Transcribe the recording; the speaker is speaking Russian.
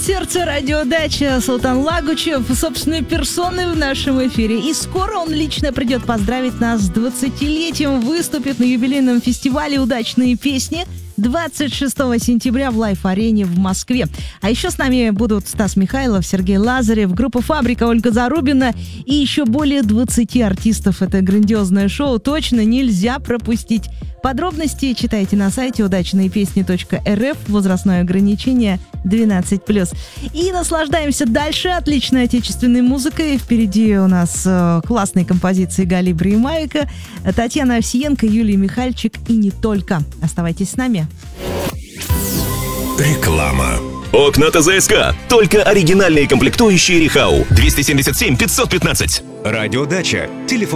Сердце радиодача Султан Лагучев собственной персоной в нашем эфире. И скоро он лично придет поздравить нас с 20-летием, выступит на юбилейном фестивале «Удачные песни» 26 сентября в Лайф-арене в Москве. А еще с нами будут Стас Михайлов, Сергей Лазарев, группа «Фабрика», Ольга Зарубина и еще более 20 артистов. Это грандиозное шоу точно нельзя пропустить. Подробности читайте на сайте удачныепесни.рф. Возрастное ограничение 12+. И наслаждаемся дальше отличной отечественной музыкой. Впереди у нас классные композиции Гали Бриемаевой, Татьяна Овсиенко, Юлия Михальчик и не только. Оставайтесь с нами. Реклама. Окна ТЗСК. Только оригинальные комплектующие Рихау. 277 515. Радиодача. Телефон